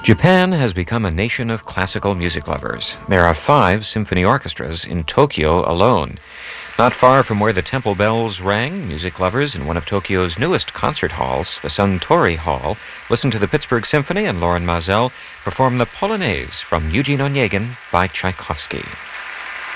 Japan has become a nation of classical music lovers. There are 5 symphony orchestras in Tokyo alone. Not far from where the temple bells rang, music lovers in one of Tokyo's newest concert halls, the Suntory Hall, listened to the Pittsburgh Symphony and Lauren Mazel perform the Polonaise from Eugene Onegin by Tchaikovsky.